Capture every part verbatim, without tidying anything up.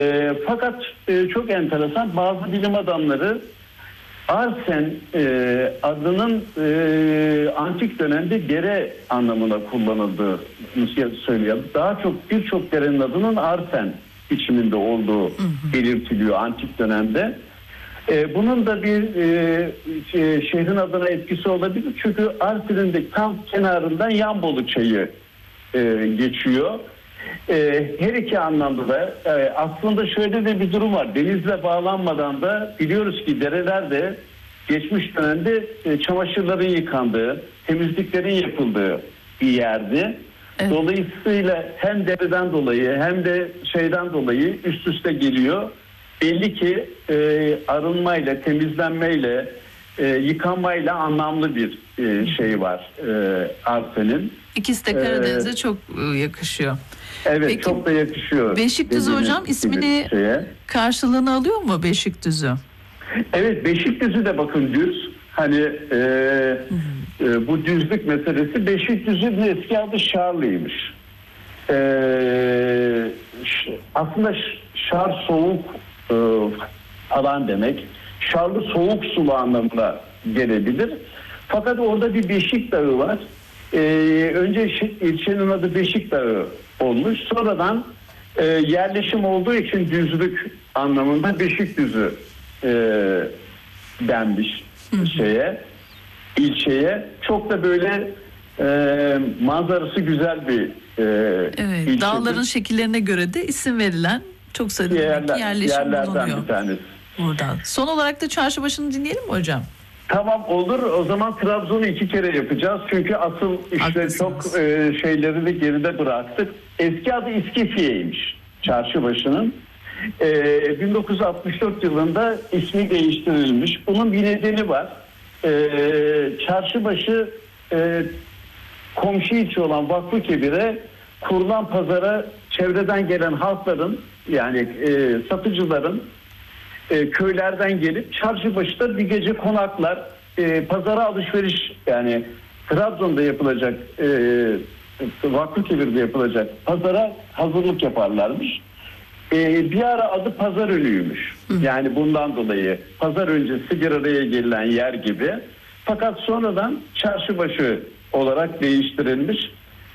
E, fakat e, çok enteresan, bazı bilim adamları arsen e, adının e, antik dönemde dere anlamına kullanıldığını söylüyor. Daha çok birçok derenin adının arsen biçiminde olduğu belirtiliyor antik dönemde. E, bunun da bir e, şey, şehrin adına etkisi olabilir. Çünkü Arsen'in de tam kenarından Yanbolu çayı e, geçiyor. E, her iki anlamda da e, aslında şöyle de bir durum var. Denizle bağlanmadan da biliyoruz ki derelerde geçmiş dönemde e, çamaşırların yıkandığı, temizliklerin yapıldığı bir yerdi. Evet. Dolayısıyla hem dereden dolayı hem de şeyden dolayı üst üste geliyor. Belli ki e, arınmayla, temizlenmeyle, e, yıkanmayla anlamlı bir e, şey var e, Arsen'in. İkisi de Karadeniz'e ee, çok yakışıyor. Evet, peki, çok da yakışıyor. Beşikdüzü hocam ismini şeye. karşılığını alıyor mu Beşikdüzü? Evet, Beşikdüzü de bakın düz. Hani e, e, bu düzlük meselesi, Beşikdüzü'nün eski adı Şarlı'ymış. E, aslında Şar soğuk e, falan demek. Şarlı soğuk sulu anlamına gelebilir. Fakat orada bir Beşik Dağı var. E, önce ilçenin adı Beşik Dağı olmuş. Sonradan e, yerleşim olduğu için düzlük anlamında Beşikdüzü e, denmiş şeye, ilçeye. Çok da böyle e, manzarası güzel bir e, evet, ilçedir. Dağların şekillerine göre de isim verilen çok sayıda Yerler, yerleşim bulunuyor. Bir tanesi. Buradan. Son olarak da Çarşıbaşı'nı dinleyelim mi hocam? Tamam, olur. O zaman Trabzon'u iki kere yapacağız. Çünkü asıl işte haklısınız. Çok e, şeyleri de geride bıraktık. Eski adı İskifiye'ymiş Çarşıbaşı'nın. E, bin dokuz yüz altmış dört yılında ismi değiştirilmiş. Bunun bir nedeni var. E, Çarşıbaşı e, komşu ilçe olan Vakfıkebir'e kurulan pazara çevreden gelen halkların, yani e, satıcıların e, köylerden gelip Çarşıbaşı'da bir gece konaklar, e, pazara alışveriş, yani Trabzon'da yapılacak, e, Vakfıkebir'de yapılacak pazara hazırlık yaparlarmış. E, bir ara adı Pazar Önü'ymüş. Yani bundan dolayı pazar öncesi bir araya gelen yer gibi. Fakat sonradan Çarşıbaşı olarak değiştirilmiş.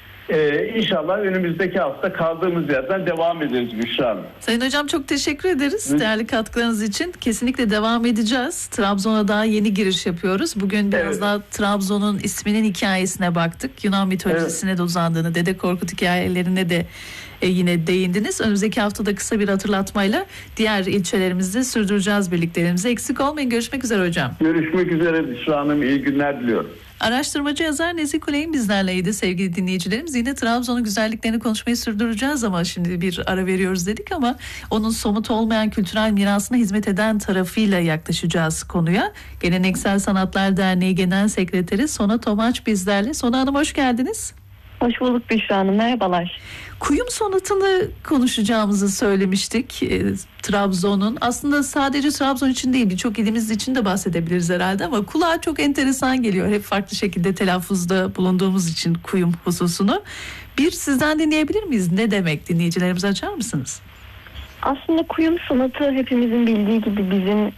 Ee, inşallah önümüzdeki hafta kaldığımız yerden devam ederiz Büşra Hanım. Sayın hocam çok teşekkür ederiz Hı? değerli katkılarınız için. Kesinlikle devam edeceğiz. Trabzon'a daha yeni giriş yapıyoruz. Bugün biraz evet. daha Trabzon'un isminin hikayesine baktık. Yunan mitolojisine evet. de uzandığını, Dede Korkut hikayelerine de e, yine değindiniz. Önümüzdeki haftada kısa bir hatırlatmayla diğer ilçelerimizde sürdüreceğiz birliklerimizi. Eksik olmayın. Görüşmek üzere hocam. Görüşmek üzere Büşra Hanım. İyi günler diliyorum. Araştırmacı yazar Nezih Kuley'in bizlerleydi sevgili dinleyicilerimiz. Yine Trabzon'un güzelliklerini konuşmayı sürdüreceğiz ama şimdi bir ara veriyoruz dedik ama onun somut olmayan kültürel mirasına hizmet eden tarafıyla yaklaşacağız konuya. Geleneksel Sanatlar Derneği Genel Sekreteri Sona Tomaç bizlerle. Sona Hanım hoş geldiniz. Hoş bulduk Büşra Hanım, merhabalar. Kuyum sonatını konuşacağımızı söylemiştik e, Trabzon'un. Aslında sadece Trabzon için değil, birçok ilimiz için de bahsedebiliriz herhalde ama kulağa çok enteresan geliyor. Hep farklı şekilde telaffuzda bulunduğumuz için kuyum hususunu. Bir sizden dinleyebilir miyiz? Ne demek, dinleyicilerimize açar mısınız? Aslında kuyum sanatı hepimizin bildiği gibi bizim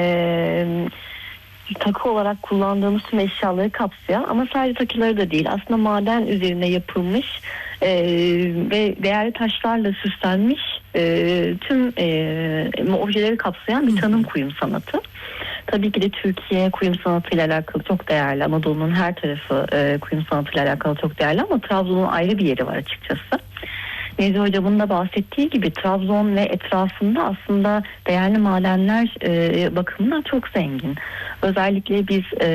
Ee... takı olarak kullandığımız tüm eşyaları kapsıyor ama sadece takıları da değil, aslında maden üzerine yapılmış e, ve değerli taşlarla süslenmiş e, tüm e, objeleri kapsayan bir tanım kuyum sanatı. Tabii ki de Türkiye kuyum sanatıyla alakalı çok değerli, Anadolu'nun her tarafı e, kuyum sanatıyla alakalı çok değerli ama Trabzon'un ayrı bir yeri var açıkçası. Nezih Hocam'ın da bahsettiği gibi Trabzon ve etrafında aslında değerli madenler e, bakımından çok zengin. Özellikle biz e,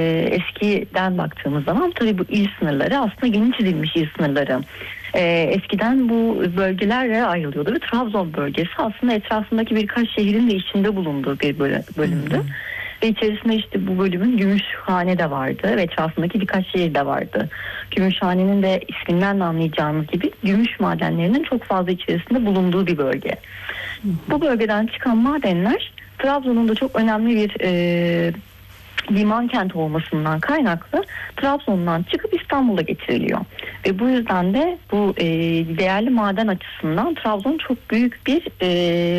eskiden baktığımız zaman tabii bu il sınırları aslında yeni çizilmiş il sınırları. E, eskiden bu bölgelerle ayrılıyordu ve Trabzon bölgesi aslında etrafındaki birkaç şehrin de içinde bulunduğu bir bölümdü. Hı hı. Ve içerisinde işte bu bölümün Gümüşhane de vardı ve etrafındaki birkaç şehir de vardı. Gümüşhane'nin de isminden de anlayacağınız gibi gümüş madenlerinin çok fazla içerisinde bulunduğu bir bölge. Hı hı. Bu bölgeden çıkan madenler Trabzon'un da çok önemli bir e, liman kenti olmasından kaynaklı Trabzon'dan çıkıp İstanbul'a getiriliyor. Ve bu yüzden de bu e, değerli maden açısından Trabzon çok büyük bir e,